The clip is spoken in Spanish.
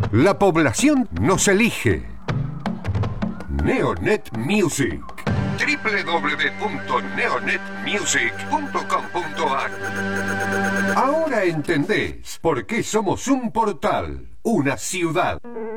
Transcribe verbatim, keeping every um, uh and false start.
La población nos elige. Neonet Music. doble u doble u doble u punto neonet music punto com punto a r. Ahora entendés por qué somos un portal, una ciudad.